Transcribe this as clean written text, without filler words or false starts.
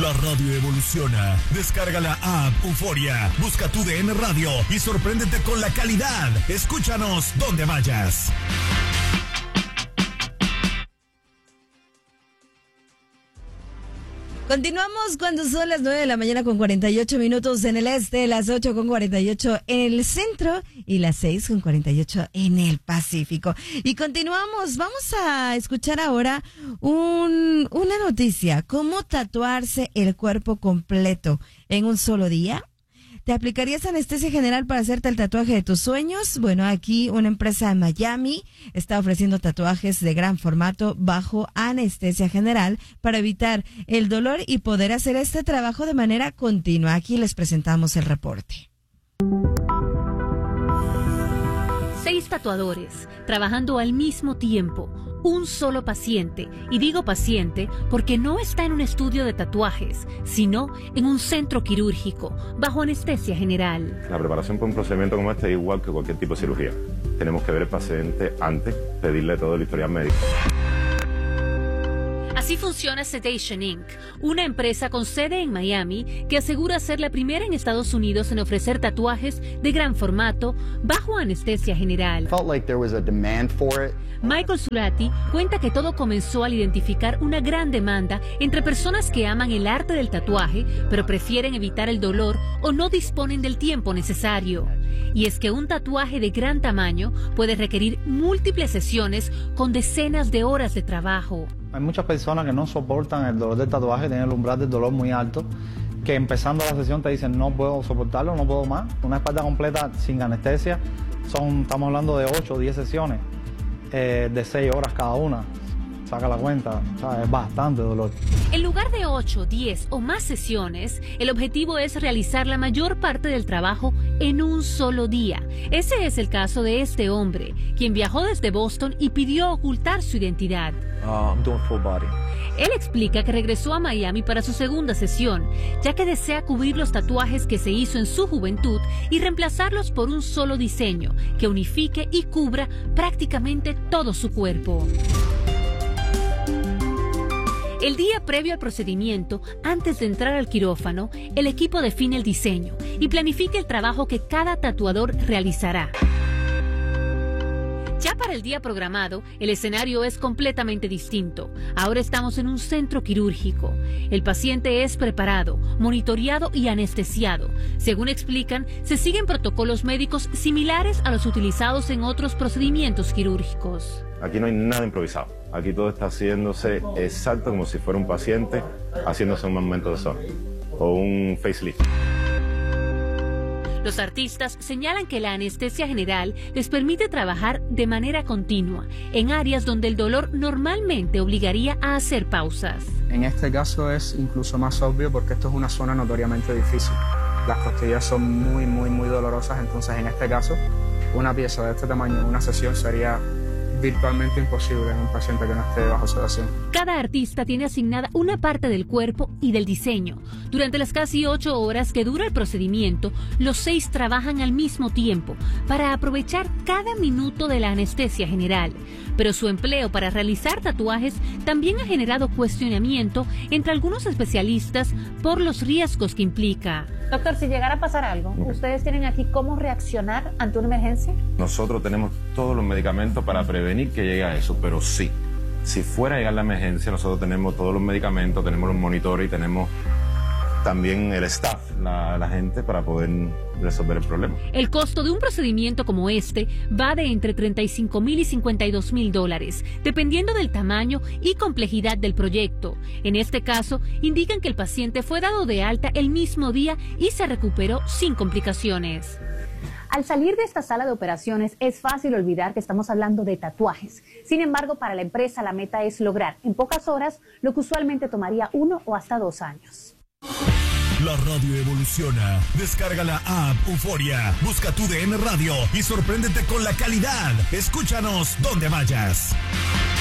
La radio evoluciona. Descarga la app Euforia. Busca tu DN Radio y sorpréndete con la calidad. Escúchanos donde vayas. Continuamos cuando son las 9 de la mañana con 48 minutos en el este, las 8 con 48 en el centro y las 6 con 48 en el Pacífico. Y continuamos, vamos a escuchar ahora una noticia, cómo tatuarse el cuerpo completo en un solo día. ¿Te aplicarías anestesia general para hacerte el tatuaje de tus sueños? Bueno, aquí una empresa de Miami está ofreciendo tatuajes de gran formato bajo anestesia general para evitar el dolor y poder hacer este trabajo de manera continua. Aquí les presentamos el reporte. 6 tatuadores trabajando al mismo tiempo, un solo paciente, y digo paciente porque no está en un estudio de tatuajes, sino en un centro quirúrgico, bajo anestesia general. La preparación para un procedimiento como este es igual que cualquier tipo de cirugía. Tenemos que ver al paciente antes, pedirle todo el historial médico. Así funciona Sedation Inc., una empresa con sede en Miami que asegura ser la primera en Estados Unidos en ofrecer tatuajes de gran formato bajo anestesia general. Michael Surati cuenta que todo comenzó al identificar una gran demanda entre personas que aman el arte del tatuaje, pero prefieren evitar el dolor o no disponen del tiempo necesario. Y es que un tatuaje de gran tamaño puede requerir múltiples sesiones con decenas de horas de trabajo. Hay muchas personas que no soportan el dolor del tatuaje, tienen el umbral del dolor muy alto, que empezando la sesión te dicen no puedo soportarlo, no puedo más. Una espalda completa sin anestesia, estamos hablando de 8 o 10 sesiones, de 6 horas cada una. Saca la cuenta, es bastante dolor. En lugar de 8, 10 o más sesiones, el objetivo es realizar la mayor parte del trabajo en un solo día. Ese es el caso de este hombre, quien viajó desde Boston y pidió ocultar su identidad. I'm doing full body. Él explica que regresó a Miami para su segunda sesión, ya que desea cubrir los tatuajes que se hizo en su juventud y reemplazarlos por un solo diseño que unifique y cubra prácticamente todo su cuerpo. El día previo al procedimiento, antes de entrar al quirófano, el equipo define el diseño y planifica el trabajo que cada tatuador realizará. Ya para el día programado, el escenario es completamente distinto. Ahora estamos en un centro quirúrgico. El paciente es preparado, monitoreado y anestesiado. Según explican, se siguen protocolos médicos similares a los utilizados en otros procedimientos quirúrgicos. Aquí no hay nada improvisado. Aquí todo está haciéndose exacto como si fuera un paciente haciéndose un aumento de zona o un facelift. Los artistas señalan que la anestesia general les permite trabajar de manera continua en áreas donde el dolor normalmente obligaría a hacer pausas. En este caso es incluso más obvio porque esto es una zona notoriamente difícil. Las costillas son muy dolorosas, entonces en este caso una pieza de este tamaño en una sesión sería virtualmente imposible en un paciente que no esté bajo sedación. Cada artista tiene asignada una parte del cuerpo y del diseño. Durante las casi 8 horas que dura el procedimiento, los 6 trabajan al mismo tiempo para aprovechar cada minuto de la anestesia general. Pero su empleo para realizar tatuajes también ha generado cuestionamiento entre algunos especialistas por los riesgos que implica. Doctor, si llegara a pasar algo, ¿ustedes tienen aquí cómo reaccionar ante una emergencia? Nosotros tenemos todos los medicamentos para prevenir que llegue a eso, pero sí, si fuera a llegar la emergencia, nosotros tenemos todos los medicamentos, tenemos los monitores y tenemos también el staff, la gente para poder resolver el problema. El costo de un procedimiento como este va de entre $35,000 y $52,000, dependiendo del tamaño y complejidad del proyecto. En este caso, indican que el paciente fue dado de alta el mismo día y se recuperó sin complicaciones. Al salir de esta sala de operaciones es fácil olvidar que estamos hablando de tatuajes. Sin embargo, para la empresa la meta es lograr en pocas horas lo que usualmente tomaría 1 o hasta 2 años. La radio evoluciona. Descarga la app Euforia. Busca tu DN Radio y sorpréndete con la calidad. Escúchanos donde vayas.